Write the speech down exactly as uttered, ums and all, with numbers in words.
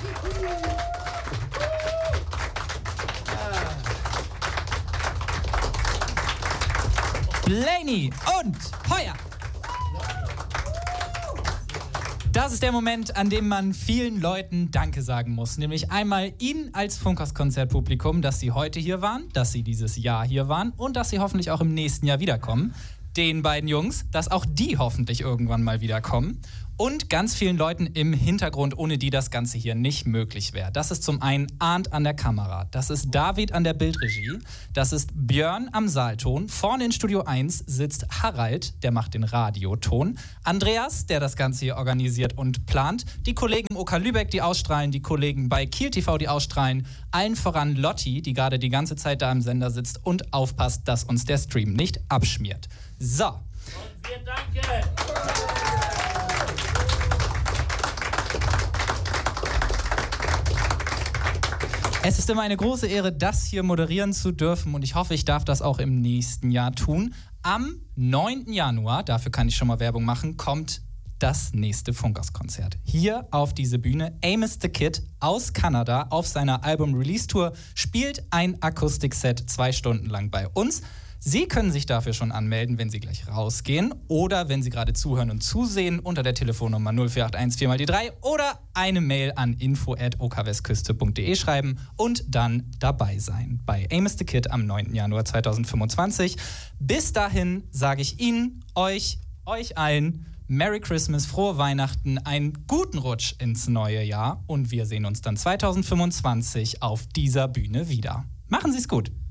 Blaney und Heuer. Das ist der Moment, an dem man vielen Leuten Danke sagen muss. Nämlich einmal Ihnen als Funkhaus-Konzertpublikum, dass Sie heute hier waren, dass Sie dieses Jahr hier waren und dass Sie hoffentlich auch im nächsten Jahr wiederkommen. Den beiden Jungs, dass auch die hoffentlich irgendwann mal wiederkommen. Und ganz vielen Leuten im Hintergrund, ohne die das Ganze hier nicht möglich wäre. Das ist zum einen Arndt an der Kamera, das ist David an der Bildregie, das ist Björn am Saalton, vorne in Studio eins sitzt Harald, der macht den Radioton, Andreas, der das Ganze hier organisiert und plant, die Kollegen im O K Lübeck, die ausstrahlen, die Kollegen bei Kiel T V, die ausstrahlen, allen voran Lotti, die gerade die ganze Zeit da im Sender sitzt und aufpasst, dass uns der Stream nicht abschmiert. So. Und wir danken. Es ist immer eine große Ehre, das hier moderieren zu dürfen und ich hoffe, ich darf das auch im nächsten Jahr tun. Am neunten Januar, dafür kann ich schon mal Werbung machen, kommt das nächste Funkhaus-Konzert. Hier auf diese Bühne, Amos the Kid aus Kanada auf seiner Album-Release-Tour spielt ein Akustikset zwei Stunden lang bei uns. Sie können sich dafür schon anmelden, wenn Sie gleich rausgehen oder wenn Sie gerade zuhören und zusehen unter der Telefonnummer null vier acht eins vier mal die drei oder eine Mail an info at o k westküste punkt de schreiben und dann dabei sein bei Amos the Kid am neunten Januar zweitausendfünfundzwanzig. Bis dahin sage ich Ihnen, euch, euch allen Merry Christmas, frohe Weihnachten, einen guten Rutsch ins neue Jahr und wir sehen uns dann zweitausendfünfundzwanzig auf dieser Bühne wieder. Machen Sie es gut!